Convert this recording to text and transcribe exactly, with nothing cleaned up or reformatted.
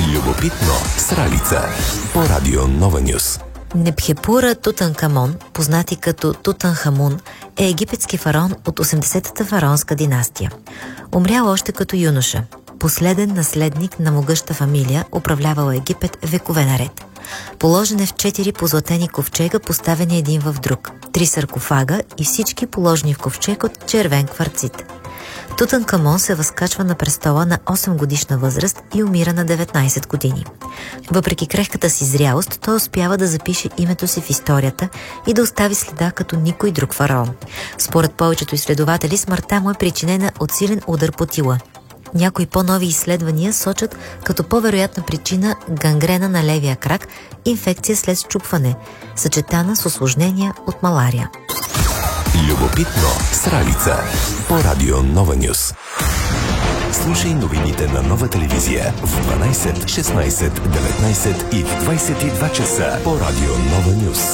Любопитно с Ралица по Радио Нова Нюс. Непхепура Тутанкамон, познати като Тутанхамун, е египетски фараон от осемдесетата фараонска династия. Умрял още като юноша. Последен наследник на могъща фамилия, управлявал Египет векове наред. Положен е в четири позлатени ковчега, поставени един в друг, три саркофага и всички положени в ковчег от червен кварцит. Тутанкамон се възкачва на престола на осем годишна възраст и умира на деветнайсет години. Въпреки крехката си зрялост, той успява да запише името си в историята и да остави следа като никой друг фараон. Според повечето изследователи, смъртта му е причинена от силен удар по тила. Някои по-нови изследвания сочат като по-вероятна причина гангрена на левия крак, инфекция след счупване, съчетана с осложнения от малария. Любопитно с Ралица по Радио Нова Нюс. Слушай новините на Нова телевизия в дванайсет, шестнайсет, деветнайсет и в двайсет и два часа по Радио Нова Нюс.